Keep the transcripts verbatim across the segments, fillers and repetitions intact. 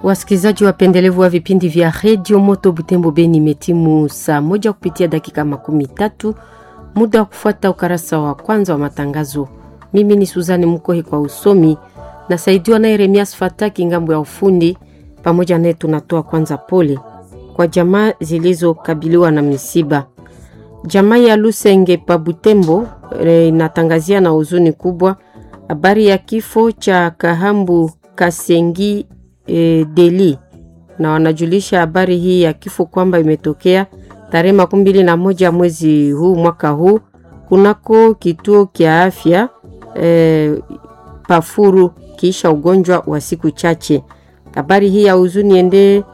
Wasikilizaji wapendelevu wa vipindi vya Radio Moto Butembo Beni, metimu saa moja kupitia dakika makumi tatu, muda wa kufuata ukarasa wa kwanza wa matangazo. Mimi ni Suzani Mukohi kwa usomi, na saidiwa na Yeremias Fataki ngambo ya ufundi. Pamoja naye tunatoa kwanza pole kwa jamaa zilizokabiliwa na misiba. Jamaa ya Lusenge pa Butembo e, inatangazia na huzuni kubwa habari ya kifo cha Kahambu Kasengi e, Deli, na wanajulisha habari hii ya kifo kwamba imetokea tarehe makumi mbili na moja mwezi huu mwaka huu kunako kituo kia afya e, Pafuru kisha ugonjwa wa siku chache. Habari hii ya huzuni ende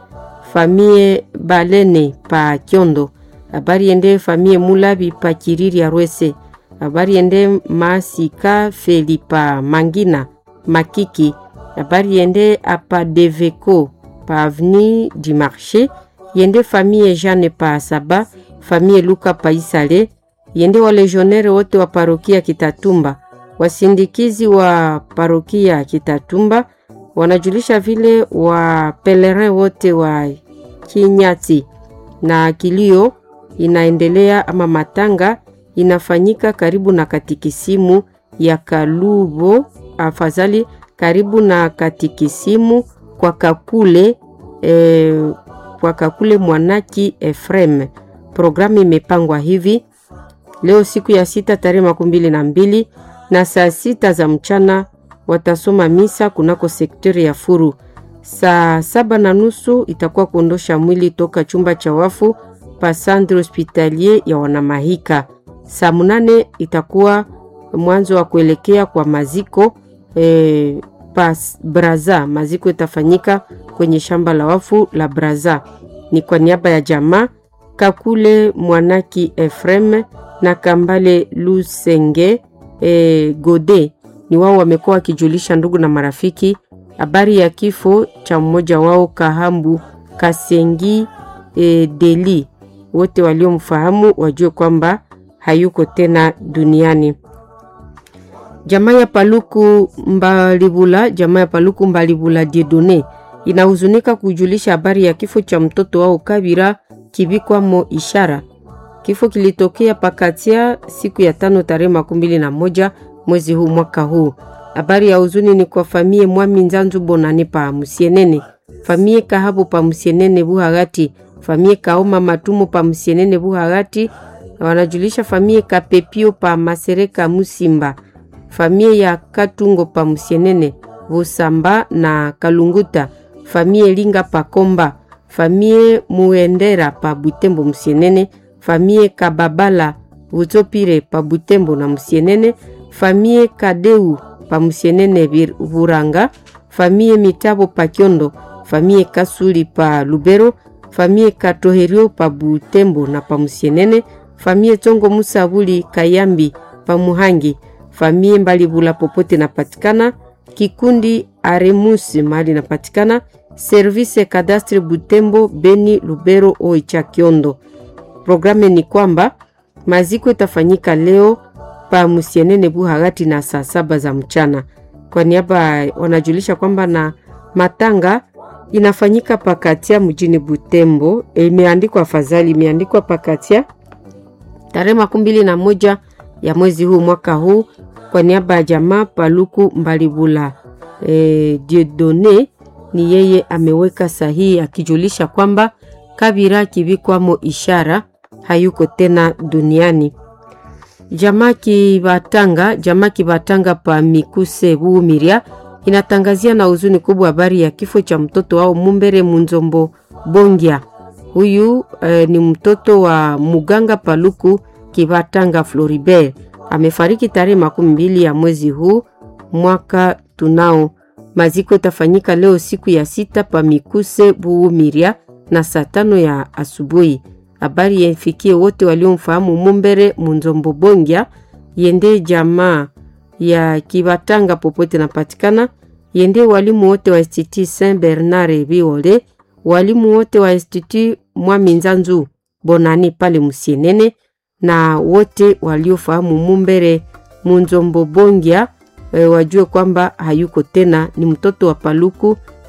famie Balene pa Kiondo, habari ende famie Mulabi pa Kiriri ya Rwese, habari ende Masika Felipa Mangina Makiki, habari ende apa Deveko pa Avenue du Marché, yende famie Jeanne pa Saba, famie Luka pa Isale, yende wa legionnaire wote wa parokia Kitatumba, wasindikizi wa parokia Kitatumba, wanajulisha vile wa pelerin wote wa Kinyati, na kilio inaendelea ama matanga inafanyika karibu na katikisimu ya Kalubo, afadhali karibu na katikisimu kwa Kakule e, kwa Kakule Mwanaki Efrem. Programu imepangwa hivi: leo siku ya sita tarehe makumi mbili na mbili na saa sita za mchana watasoma misa kunako sektori ya Furu. Saa saba na nusu itakuwa kuondosha mwili toka chumba cha wafu pa Centre Hospitalier ya Wanamahika. Saa munane itakuwa mwanzo wa kuelekea kwa maziko e, pa Braza. Maziko itafanyika kwenye shamba la wafu la Braza. Ni kwa niaba ya jamaa Kakule Mwanaki Efrem na Kambale Lusenge e, Gode, ni wao wamekuwa wakijulisha ndugu na marafiki habari ya kifo cha mmoja wao Kahambu Kasengi e, Deli. Wote waliomfahamu wajue kwamba hayuko tena duniani. Jamaa ya Paluku Mbalibula, jamaa ya Paluku Mbalibula Diedone inahuzunika kujulisha habari ya kifo cha mtoto wao Kabira Kibikwa Mo Ishara. Kifo kilitokea pakatia siku ya tano tarehe makumi mbili na moja mwezi huu mwaka huu. Habari ya huzuni ni kwa famie Mwami Nzanzu Bonane pa Musienene, famie Kahabu pa Musienene Buhagati, famie Kaoma Matumo pa Musienene Buhagati, na wanajulisha famie Kapepio pa Masereka Musimba, famie ya Katungo pa Musienene Busamba na Kalunguta, famie Linga pa Komba, famie Muendera pa Butembo Musienene, famie Kababala Butopire pa Butembo na Musienene, famie Kadeu pa Musienene Buranga, famie Mitabo pa Kiondo, famie Kasuli pa Lubero, famie Katoherio pa Butembo na pa Musienene, famie Tongo Musabuli Kayambi pa Muhangi, famie Mbalibula popote na patikana, kikundi Aremusi mali na patikana, service kadastre Butembo Beni Lubero Oicha Kiondo. Programe ni kwamba maziko itafanyika leo pa Musienene Buhagati na saa saba za mchana. Kwa niaba wanajulisha kwamba na matanga inafanyika pakatia mjini Butembo. E, imeandikwa afadhali imeandikwa pakatia tarehe makumi mbili na moja ya mwezi huu mwaka huu. Kwa niaba ya jamaa Paluku Mbalibula e, Diedone ni yeye ameweka sahihi akijulisha kwamba Kabira Kibikwa Mo Ishara hayuko tena duniani. Jamaa Kibatanga, jamaa Kibatanga pa Mikuse Buumiria inatangazia na huzuni kubwa habari ya kifo cha mtoto wao Mumbere Munzombo Bongia. Huyu eh, ni mtoto wa Muganga Paluku Kibatanga Floribert. Amefariki tarehe makumi mbili ya mwezi huu mwaka tunao. Maziko itafanyika leo siku ya sita pa Mikuse Buumiria na saa tano ya asubuhi. Habari yafikie wote waliomfahamu Mumbere Munzombo Bongia, yende jamaa ya Kibatanga popote na patikana, yende walimu wote wa Institut Saint Bernard Biole, walimu wote wa Institut Mwami Nzanzu Bonani pale Musienene, na wote waliofahamu Mumbere Munzombo Bongia e, wajue kwamba hayuko tena, ni mtoto wa Paluku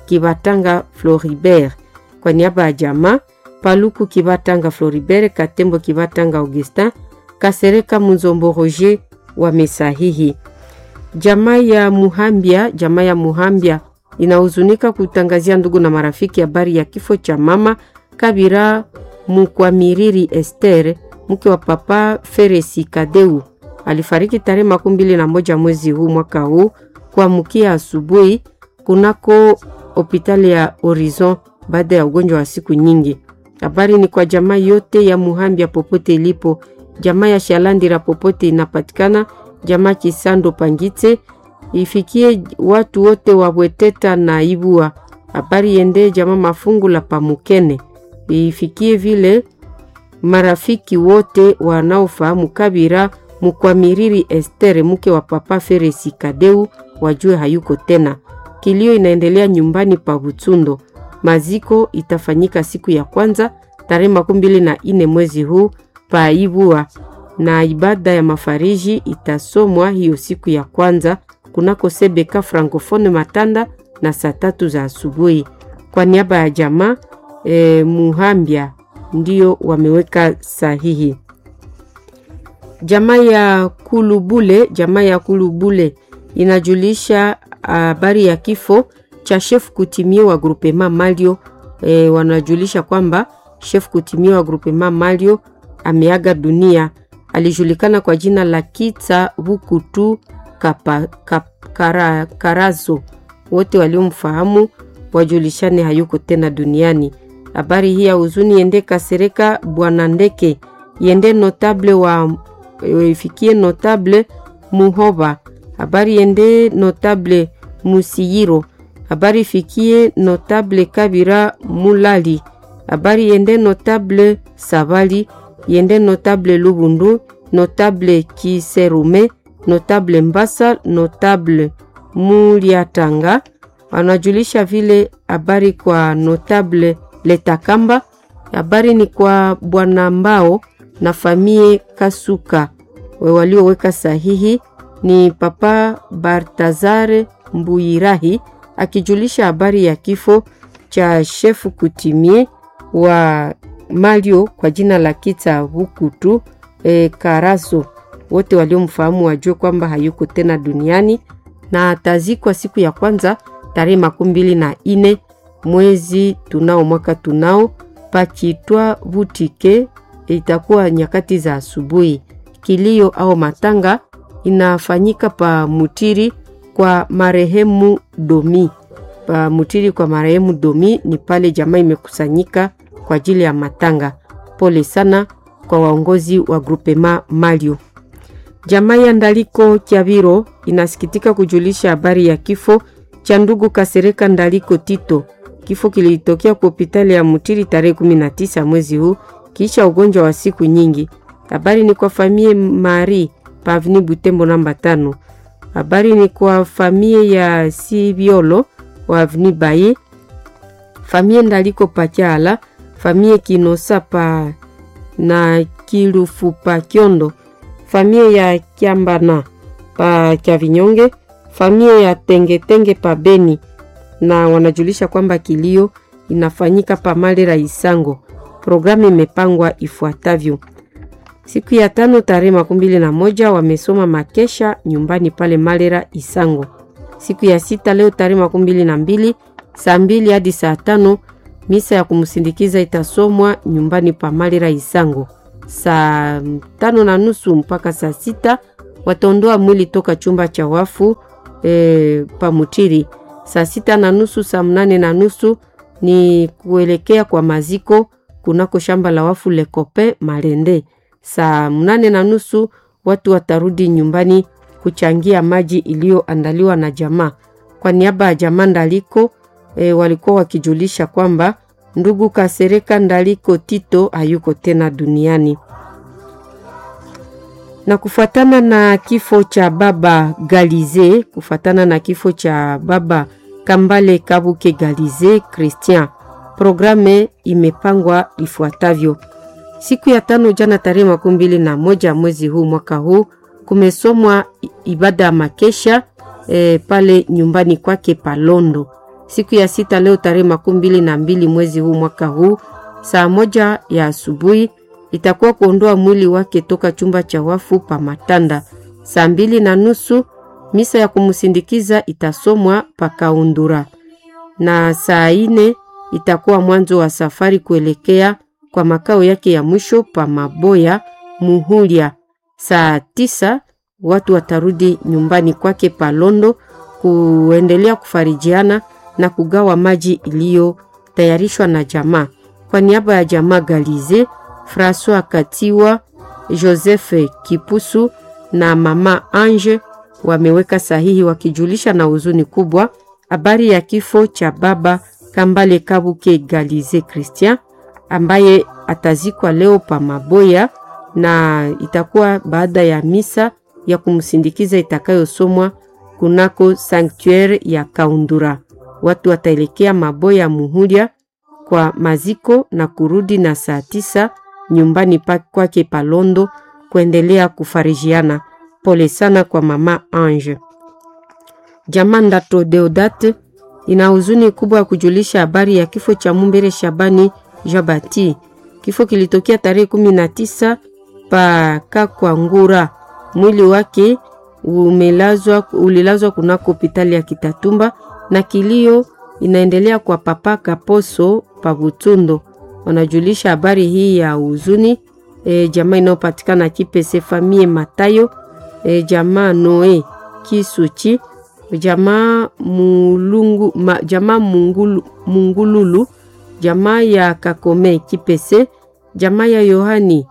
Kibatanga Floribert. Kwa niaba ya jamaa Paluku Kibatanga Floribert, Katembo Kibatanga Augustin, Kasereka Munzombo Roger wamesahihi. Jamaa ya Muhambia, jamaa ya Muhambia inahuzunika kutangazia ndugu na marafiki habari ya kifo cha mama Kabira Mukwamiriri Esther, mke wa papa Feresi Kadeu. Alifariki tarehe makumi mbili na moja mwezi huu mwaka huu kwa mkia asubuhi kunako hospitali ya Horizon baada ya ugonjwa wa siku nyingi. Habari ni kwa jamaa yote ya Muhambia popote ilipo, jamaa ya Shalandira popote inapatikana, jamaa Kisando Pangite, ifikie watu wote wa Bweteta na Ibua. Habari yende jamaa Mafungu la Pamukene, ifikie vile marafiki wote wanaofahamu Kabira Mukwamiriri Esther, mke wa papa Feresi Kadeu, wajue hayuko tena. Kilio inaendelea nyumbani pa Butsundo. Maziko itafanyika siku ya kwanza tarehe makumi mbili na nne mwezi huu pa Ibua, na ibada ya mafariji itasomwa hiyo siku ya kwanza kunako Sebeka Francophone Matanda na saa tatu za asubuhi. Kwa niaba ya jamaa e, Muhambia ndio wameweka sahihi. Jamaa ya Kulubule, jamaa ya Kulubule inajulisha habari ya kifo cha chef kutimio wa groupement Malio. E, wanajulisha kwamba chef kutimio wa groupement Malio ameaga dunia. Alijulikana kwa jina la Kitsa Bukutu Kapa, kap, kara, Karazo. Wote waliomfahamu wajulishane hayuko tena duniani. Habari hii ya huzuni yende Kasereka Bwana Ndeke, yende notable wa ifikie notable Muhoba. Habari yende notable Musiyiro. Habari fikie notable Kabira Mulali. Habari yende notable Sabali, yende notable Lubundu, notable Kiserume, notable Mbasa, notable Muliatanga. Wanajulisha vile habari kwa notable Letakamba. Habari ni kwa Bwana Mbao na famie Kasuka. Walioweka sahihi ni papa Bartazare Mbuyirahi, akijulisha habari ya kifo cha shefu kutimie wa Malio kwa jina la Kitsa Bukutu e, Karaso. Wote waliomfahamu wajue kwamba hayuko tena duniani, na atazikwa siku ya kwanza tarehe makumi mbili na nne mwezi tunao mwaka tunao Pachitwa Butike. Itakuwa nyakati za asubuhi. Kilio au matanga inafanyika pa Mutiri kwa marehemu Domi. Pa Mutiri kwa marehemu Domi ni pale jamaa imekusanyika kwa ajili ya matanga. Pole sana kwa waongozi wa groupement Malio. Jamaa ya Ndaliko Kiaviro inasikitika kujulisha habari ya kifo cha ndugu Kasereka Ndaliko Tito. Kifo kilitokea kwa hospitali ya Mutiri tarehe kumi na tisa mwezi huu kisha ugonjwa wa siku nyingi. Habari ni kwa famie Mari Pavni Butembo namba tano. Habari ni kwa famie ya Sibiolo wa Avni Baye, famie Ndaliko Pachala, famie Kinosa pa na Kilufu pa Kiondo, famie ya Kiambana pa Kiavinyonge, famie ya Tenge Tenge pa Beni. Na wanajulisha kwamba kilio inafanyika pa Malera Isango. Programu imepangwa ifuatavyo. Siku ya tano tarehe makumi mbili na moja wamesoma makesha nyumbani pale Malera Isango. Siku ya sita leo tarehe makumi mbili na mbili saa mbili hadi saa tano misa ya kumsindikiza itasomwa nyumbani pa Malera Isango. Saa tano na nusu mpaka saa sita wataondoa mwili toka chumba cha wafu e, pa Mutiri. Saa sita na nusu saa mnane na nusu ni kuelekea kwa maziko kunako shamba la wafu Lekope Malende. Saa mnane na nusu watu watarudi nyumbani kuchangia maji iliyoandaliwa na jamaa. Kwa niaba ya jamaa Ndaliko e, walikuwa wakijulisha kwamba ndugu Kasereka Ndaliko Tito hayuko tena duniani. Na kufatana na kifo cha baba Galize, kufatana na kifo cha baba Kambale Kabuke Galize Christian, programe imepangwa ifuatavyo. Siku ya tano jana tarehe makumi mbili na moja mwezi huu mwaka huu kumesomwa ibada ya makesha e, pale nyumbani kwake Palondo. siku ya sita leo tarehe makumi mbili na mbili mwezi huu mwaka huu, saa moja ya asubuhi itakuwa kuondoa mwili wake toka chumba cha wafu pa Matanda. Saa mbili na nusu misa ya kumsindikiza itasomwa pa Kaundura, na saa ine itakuwa mwanzo wa safari kuelekea kwa makao yake ya mwisho pa Maboya Muhulia. Saa tisa watu watarudi nyumbani kwake Palondo kuendelea kufarijiana na kugawa maji iliyo tayarishwa na jamaa. Kwa niaba ya jamaa Galize, François Katiwa, Joseph Kipusu na mama Ange wameweka sahihi wakijulisha na huzuni kubwa habari ya kifo cha baba Kambale Kabuke Galize Christian ambaye atazikwa leo pa Maboya, na itakuwa baada ya misa ya kumsindikiza itakayosomwa kunako sanctuaire ya Kaundura. Watu wataelekea Maboya Muhulia kwa maziko na kurudi na saa tisa nyumbani pa kwake Palondo kuendelea kufarijiana. Pole sana kwa mama Ange. Jamaa Ndato Deodate ina huzuni kubwa ya kujulisha habari ya kifo cha Mumbere Shabani Jabati. Kifo kilitokea tarehe kumi na tisa pa Kakwangura. Mwili wake umelazwa ulilazwa kunako hospitali ya Kitatumba na kilio inaendelea kwa papa Kaposo pa Butundo. Wanajulisha habari hii ya huzuni e, jamaa inayopatikana Kipese famille Matayo, e, jamaa Noe Kisuchi, jamaa Mulungu ma, jamaa Mungulu, Mungululu, jamaa ya Kakome Kipese, jamaa ya Yohani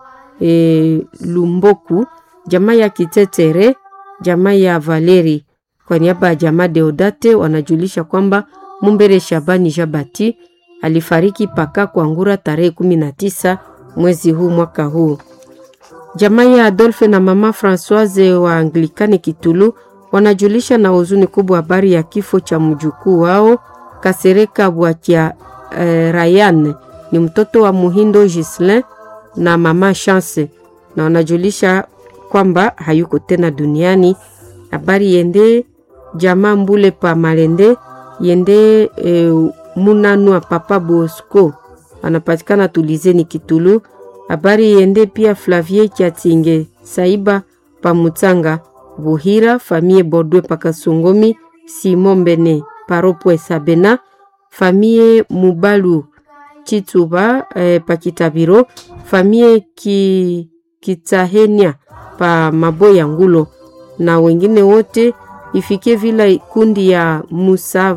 e, Lumboku, jamaa ya Kitetere, jamaa ya Valeri. Kwa niaba ya jamaa Deodate wanajulisha kwamba Mumbere Shabani Jabati alifariki paka kwa Ngura tarehe kumi na tisa mwezi huu mwaka huu. Jamaa ya Adolphe na mama Françoise wa Anglikani Kitulu wanajulisha na huzuni kubwa habari ya kifo cha mjukuu wao Kasereka Bwakia eh, Ryan, ni mtoto wa Muhindo Gislin na mama Chance, na wanajulisha kwamba hayuko tena duniani. Habari yende jamaa Mbule pa Malende, yende e, Munanua papa Bosco anapatikana Tulizeni Kitulu. Habari yende pia Flavie Kiatinge Saiba pa Mutanga Buhira, famille Bordwe pa Kasongomi, Simon Bene Paropwe Sabena, famille Mubalu Chituba e, pa Kitabiro, famille ki, Kitahenia pa Maboya Ngulo, na wengine wote ifike vila kundi ya Musa,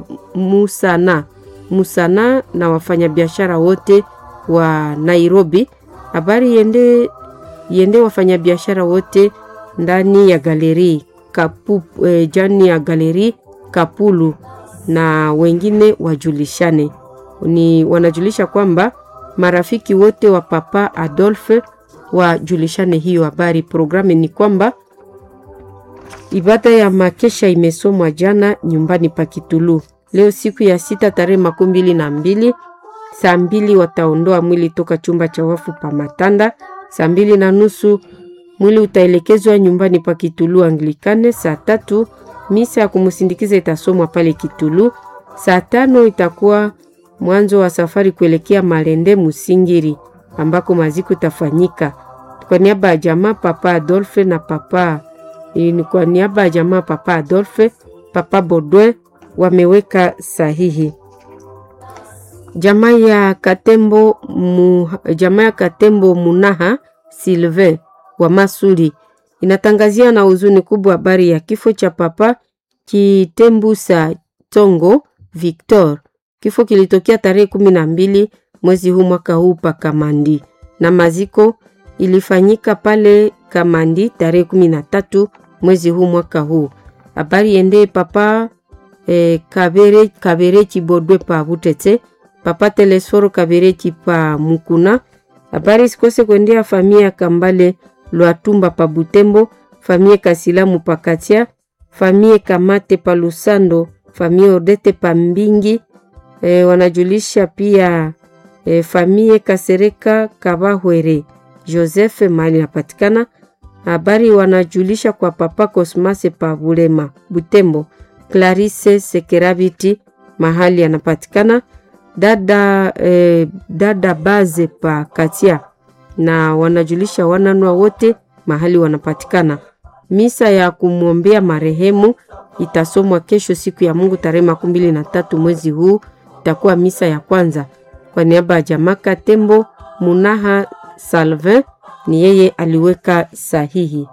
Musana Musana na wafanyabiashara wote wa Nairobi. Habari yende yende wafanyabiashara wote ndani ya galeri Kapu, eh, jani ya galeri Kapulu na wengine wajulishane. Ni wanajulisha kwamba marafiki wote wa papa Adolphe wajulishane hiyo habari. Programu ni kwamba ibada ya makesha imesomwa jana nyumbani pa Kitulu. Leo siku ya sita tarehe makumi mbili na mbili, saa mbili wataondoa mwili toka chumba cha wafu pa Matanda. Saa mbili na nusu mwili utaelekezwa nyumbani pa Kitulu Anglikane. Saa tatu misa ya kumsindikiza itasomwa pale Kitulu. Saa tano itakuwa mwanzo wa safari kuelekea Malende Musingiri ambako maziko itafanyika. Kwa niaba ya jamaa papa Adolphe na papa ni kwa niaba ya jamaa papa Adolphe, papa Bodwe wameweka sahihi. Jamaa ya Katembo mu, jamaa ya Katembo Munaha Sylvain wa Masuri inatangazia na huzuni kubwa habari ya kifo cha papa Kitembusa Tongo Victor. Kifo kilitokea tarehe kumi na mbili mwezi huu mwaka huu pa Kamandi, na maziko ilifanyika pale Kamandi tarehe kumi na tatu mwezi huu mwaka huu. Habari yende papa eh, Kabere Kabere Kibodwe pa Butete, papa Telesforo Kabere pa Mukuna. Habari sikose kuendea familia Kambale Lwatumba pa Butembo, familia Kasilamu pa Katia, familia Kamate pa Lusando, familia Odete pa Mbingi. E, wanajulisha pia e, familia Kasereka Kabahwere Joseph mali napatikana. Habari wanajulisha kwa papa Cosmas pa Bulema Butembo, Clarisse Sekerabiti mahali anapatikana. Dada eh, dada baze pa Katia, na wanajulisha wananua wote mahali wanapatikana. Misa ya kumwombea marehemu itasomwa kesho siku ya Mungu tarehe makumi mbili na tatu mwezi huu. Itakuwa misa ya kwanza. Kwa niaba ya Jamaka Tembo Munaha Salvin, ni yeye aliweka sahihi.